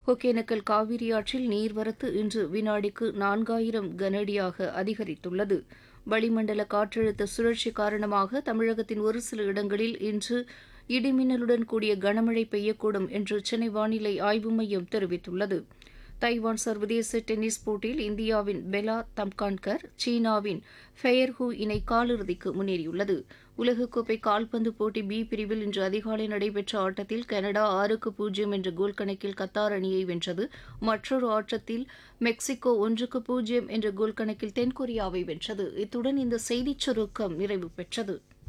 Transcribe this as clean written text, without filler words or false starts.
ஒகேனக்கல் காவிரி ஆற்றில் நீர்வரத்து இன்று வினாடிக்கு 4000 கனஅடியாக அதிகரித்துள்ளது. வளிமண்டல காற்றழுத்த சுழற்சி காரணமாக தமிழகத்தின் ஒரு சில இடங்களில் இன்று இடிமின்னலுடன் கூடிய கனமழை பெய்யக்கூடும் என்று சென்னை வானிலை ஆய்வு மையம் தெரிவித்துள்ளது. தைவான் சர்வதேச டென்னிஸ் போட்டியில் இந்தியாவின் பெலா தம்கான்கர், சீனாவின் ஃபெயர் ஹூ இணை காலிறுதிக்கு முன்னேறியுள்ளது. உலகக்கோப்பை கால்பந்து போட்டி பி பிரிவில் இன்று அதிகாலை நடைபெற்ற ஆட்டத்தில் கனடா 6-0 என்ற கோல் கணக்கில் கத்தார் அணியை வென்றது. மற்றொரு ஆட்டத்தில் மெக்சிகோ 1-0 என்ற கோல் கணக்கில் தென்கொரியாவை வென்றது. இத்துடன் இந்த செய்திச் சுருக்கம் நிறைவு பெற்றது.